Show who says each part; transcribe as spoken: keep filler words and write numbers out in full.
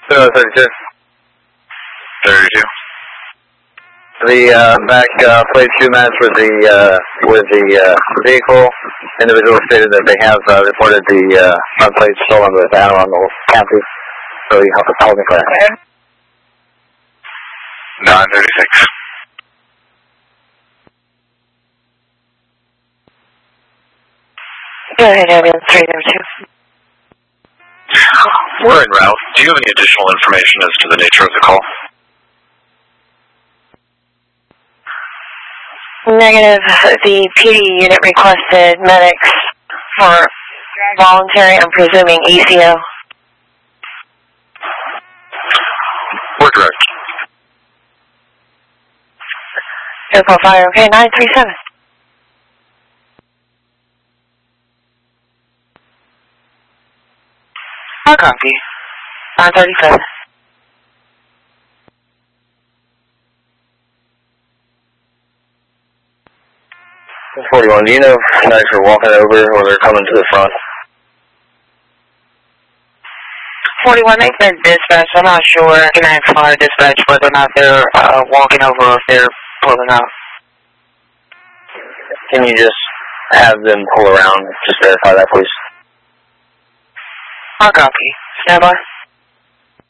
Speaker 1: Uh, thirty-two.
Speaker 2: thirty-two.
Speaker 1: The uh, back uh, plate shoe match with the uh, with the uh, vehicle. Individual stated that they have uh, reported the uh, front plate stolen with Anne Arundel County. So you have to call me for that.
Speaker 2: nine thirty-six.
Speaker 3: Go ahead, ambulance three oh two.
Speaker 2: We're en route. Do you have any additional information as to the nature of the call?
Speaker 3: Negative. The P D unit requested medics for voluntary, I'm presuming E C O.
Speaker 2: We're direct.
Speaker 3: Airport fire, okay, nine three seven.
Speaker 4: I copy.
Speaker 3: nine thirty-seven.
Speaker 1: forty-one, do you know if medics are walking over or they're coming to the front?
Speaker 4: forty-one, they've been dispatched. I'm not sure. I can ask fire dispatch whether or not they're uh, walking over or if they're pulling up.
Speaker 1: Can you just have them pull around? Just verify that, please.
Speaker 4: I copy. Stand by.